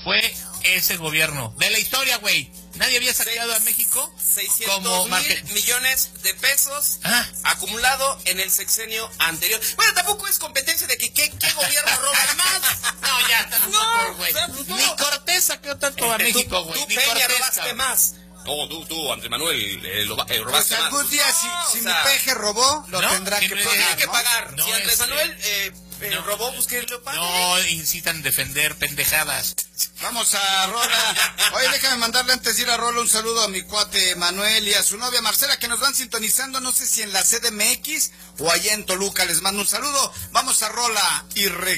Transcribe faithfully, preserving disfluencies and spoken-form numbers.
fue ese gobierno. De la historia, güey. Nadie había saqueado a México seiscientos mil millones de pesos ah. acumulado en el sexenio anterior. Bueno, tampoco es competencia de que qué, qué gobierno roba más. No, ya, tampoco, güey. No, ni Cortés saqueó tanto a México, güey. Tú, tú ni Peña, Cortés, robaste cabrón. más. No, tú, tú, Andrés Manuel, eh, lo, eh, robaste pues algún más. día, no, si, si o sea, mi peje robó, lo no, tendrá que pagar, tiene que ¿no? pagar. No, si Andrés este, Manuel eh, eh, no, robó, pues que lo pague. No incitan a defender pendejadas. Vamos a Rola. Oye, déjame mandarle antes de ir a Rola un saludo a mi cuate Manuel y a su novia Marcela, que nos van sintonizando, no sé si en la C D M X o allá en Toluca. Les mando un saludo. Vamos a Rola y regresamos.